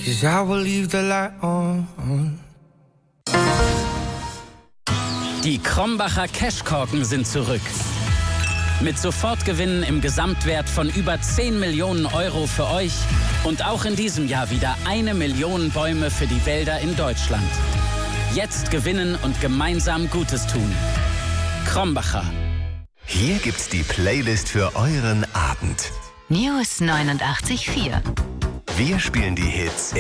'cause I will leave the light on. Die Krombacher Cashkorken sind zurück. Mit Sofortgewinnen im Gesamtwert von über 10 Millionen Euro für euch und auch in diesem Jahr wieder 1 Million Bäume für die Wälder in Deutschland. Jetzt gewinnen und gemeinsam Gutes tun. Krombacher. Hier gibt's die Playlist für euren Abend. News 89.4. Wir spielen die Hits